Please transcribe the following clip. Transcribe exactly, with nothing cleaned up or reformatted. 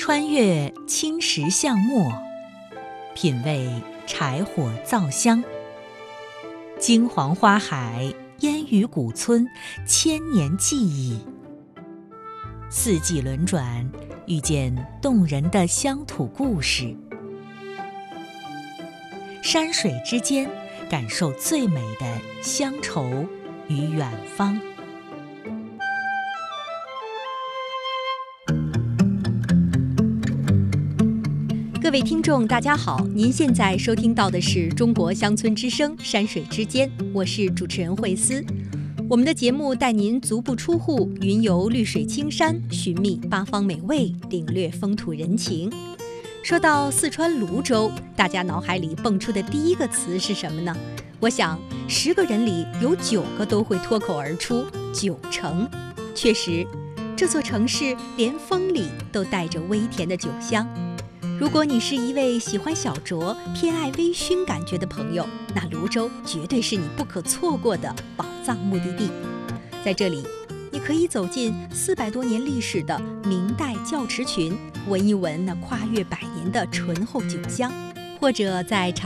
穿越青石巷陌，品味柴火皂香。金黄花海，烟雨古村，千年记忆。四季轮转，遇见动人的乡土故事。山水之间，感受最美的乡愁与远方。各位听众大家好，您现在收听到的是中国乡村之声山水之间，我是主持人慧思。我们的节目带您足不出户，云游绿水青山，寻觅八方美味，领略风土人情。说到四川泸州，大家脑海里蹦出的第一个词是什么呢？我想十个人里有九个都会脱口而出酒城。确实，这座城市连风里都带着微甜的酒香。如果你是一位喜欢小酌、偏爱微醺感觉的朋友，那泸州绝对是你不可错过的宝藏目的地。在这里，你可以走进四百多年历史的明代教池群，闻一闻那跨越百年的醇厚酒香，或者在